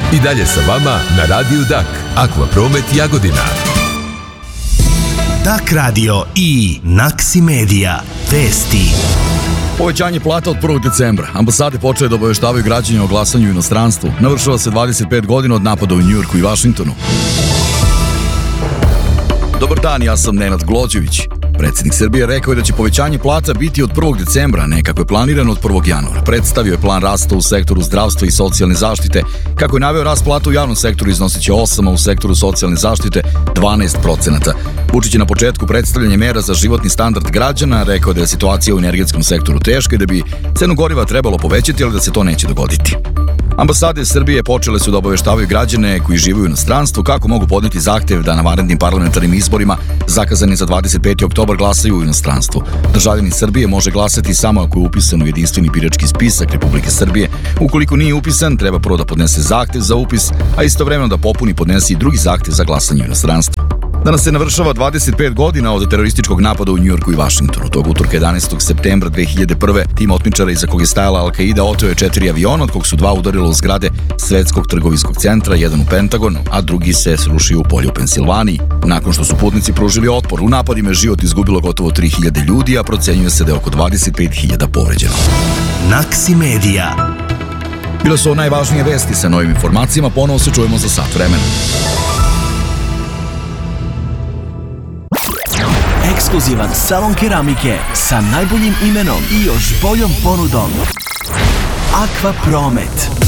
I dalje sa vama na Radiju Dak. Aqua Promet Jagodina. Dak Radio i Naksi Media. Vesti. Povećanje plata od 1. decembra. Ambasade počele da obaveštavaju građane o glasanju u inostranstvu. Navršava se 25 godina od napada u Njujorku i Vašingtonu. Dobar dan, ja sam Nenad Glođević. Predsjednik Srbije rekao je da će povećanje plata biti od 1. decembra, ne kako je planirano od 1. januara. Predstavio je plan rasta u sektoru zdravstva i socijalne zaštite. Kako je naveo, rast plata u javnom sektoru iznosit će 8%, a u sektoru socijalne zaštite 12%. Vučić je na početku predstavljanja mera za životni standard građana rekao da je situacija u energetskom sektoru teška i da bi cenu goriva trebalo povećati, ali da se to neće dogoditi. Ambasade Srbije počele su da obaveštavaju građane koji žive u inostranstvu kako mogu podneti zahtev da na vanrednim parlamentarnim izborima zakazani za 25. oktobar glasaju u inostranstvu. Državljanin Srbije može glasati samo ako je upisan u jedinstveni birački spisak Republike Srbije. Ukoliko nije upisan, treba prvo da podnese zahtev za upis, a istovremeno da popuni i podnese i drugi zahtev za glasanje u inostranstvu. Danas se navršava 25 godina od terorističkog napada u Njujorku i Vašingtonu. Tog utorka 11. septembra 2001. tim otmičara iza kog je stajala Al-Qaida oteo je 4 aviona, od kog su 2 udarila u zgrade Svetskog trgovinskog centra, jedan u Pentagonu, a drugi se srušio u polju u Pensilvaniji. Nakon što su putnici pružili otpor, u napadima je život izgubilo gotovo 3000 ljudi, a procenjuje se da je oko 25.000 povređeno. Naksi Media. Bile su najvažnije vesti. Sa novim informacijama ponovo se čujemo za sat vremena. Ekskluzivan salon keramike sa najboljim imenom i još boljom ponudom. Aqua Promet.